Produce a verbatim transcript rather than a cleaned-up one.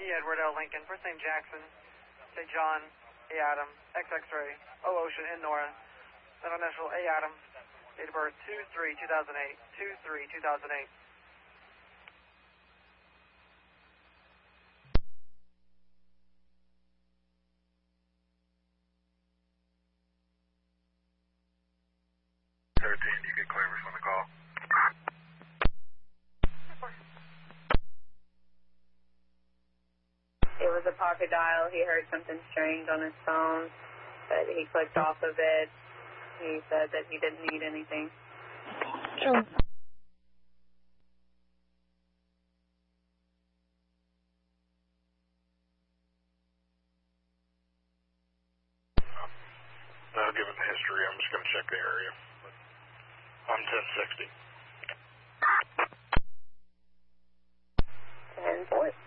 E. Edward L. Lincoln, first name Jackson, J. John, A. Adam, X X-ray, O. Ocean, N. Nora, middle initial A. Adam, date of birth two three two thousand eight, two three two thousand eight. thirteen, you get Clavers on the call. It was a pocket dial. He heard something strange on his phone, but he clicked off of it. He said that he didn't need anything. Sure. No, given the history, I'm just going to check the area. I'm ten sixty. ten forty.